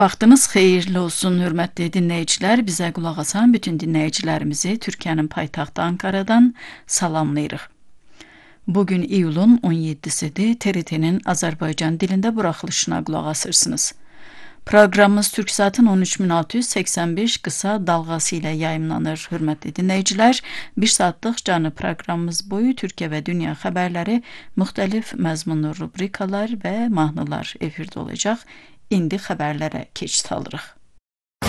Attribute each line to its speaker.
Speaker 1: Vaxtınız xeyirli olsun, hörmətli dinləyicilər. Bizə qulaq asan bütün dinləyicilərimizi Türkiyənin paytaxtı Ankara'dan salamlayırıq. Bugün iyulun 17-sidir. TRT-nin Azərbaycan dilində buraxılışına qulaq asırsınız. Proqramımız Türksatın 13685 qısa dalğası ilə yayımlanır. Hörmətli dinləyicilər, 1 saatlıq canlı proqramımız boyu Türkiyə və dünya xəbərləri, müxtəlif məzmunlu rubrikalar və mahnılar efirdə olacaq. İndi xəbərlərə keçid alırıq.